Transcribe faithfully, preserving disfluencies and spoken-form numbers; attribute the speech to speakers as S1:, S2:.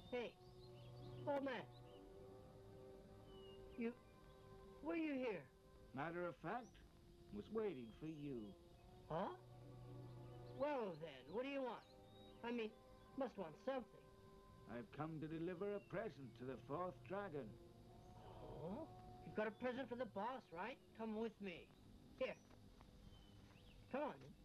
S1: Hey, old man. You... Were you here?
S2: Matter of fact, was waiting for you.
S1: Huh? Well then, what do you want? I mean, must want something.
S2: I've come to deliver a present to the fourth dragon.
S1: Oh? You've got a present for the boss, right? Come with me. Here. Come on, then.